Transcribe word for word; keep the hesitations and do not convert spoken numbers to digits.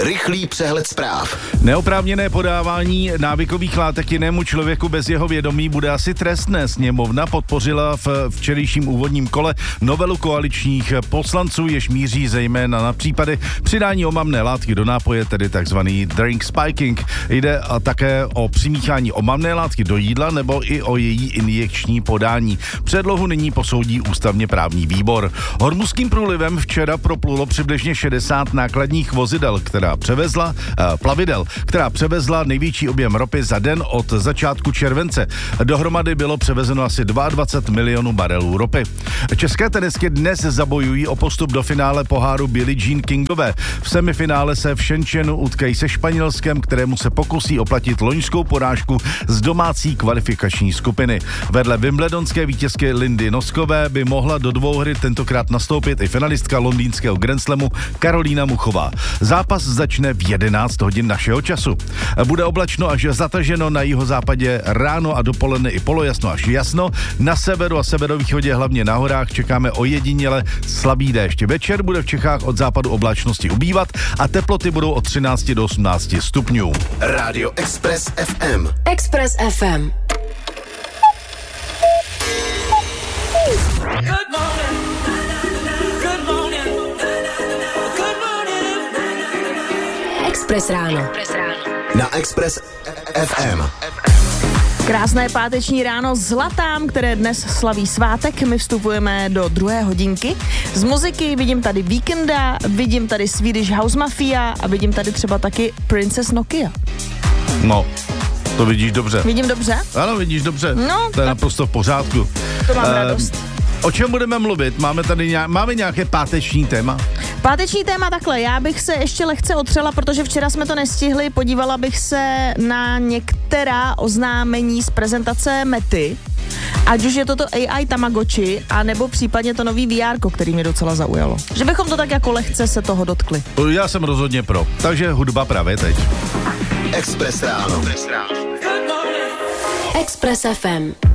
Rychlý přehled zpráv. Neoprávněné podávání návykových látek jinému člověku bez jeho vědomí bude asi trestné. Sněmovna podpořila v včerejším úvodním kole novelu koaličních poslanců, jež míří zejména na případy přidání omamné látky do nápoje, tedy takzvaný drink spiking. Jde také o přimíchání omamné látky do jídla nebo i o její injekční podání. Předlohu nyní posoudí ústavně právní výbor. Hormuzským průlivem včera proplulo přibližně šedesát nákladních vozidel, která převezla, eh, plavidel, která převezla největší objem ropy za den od začátku července. Dohromady bylo převezeno asi dvacet dva milionů barelů ropy. České tenistky dnes zabojují o postup do finále poháru Billie Jean Kingové. V semifinále se v Shenzhenu utkají se Španělskem, kterému se pokusí oplatit loňskou porážku z domácí kvalifikační skupiny. Vedle wimbledonské vítězky Lindy Noskové by mohla do dvouhry tentokrát nastoupit i finalistka londýnského Grand Slamu Karolína Muchová. Zápas začne v jedenáct hodin našeho času. Bude oblačno až zataženo, na jihozápadě ráno a dopoledne i polojasno až jasno. Na severu a severovýchodě, hlavně na horách, čekáme ojediněle slabý déšť. Večer bude v Čechách od západu oblačnosti ubývat a teploty budou od třináct do osmnáct stupňů. Rádio Express F M. Express F M. Good morning. Good morning. Good morning. Express ráno. Na Express F M. Krásné páteční ráno Zlatám, které dnes slaví svátek. My vstupujeme do druhé hodinky. Z muziky vidím tady Weekenda, vidím tady Swedish House Mafia a vidím tady třeba taky Princess Nokia. No, to vidíš dobře. Vidím dobře? Ano, vidíš dobře. No, to je naprosto v pořádku. To mám Ehm, radost. O čem budeme mluvit? Máme tady nějak, máme nějaké páteční téma? Páteční téma takhle, já bych se ještě lehce otřela, protože včera jsme to nestihli, podívala bych se na některá oznámení z prezentace Mety, ať už je to to A I Tamagotchi, a nebo případně to nový V R, který mě docela zaujalo. Že bychom to tak jako lehce se toho dotkli. Já jsem rozhodně pro, takže hudba právě teď. Express ráno. Express F M.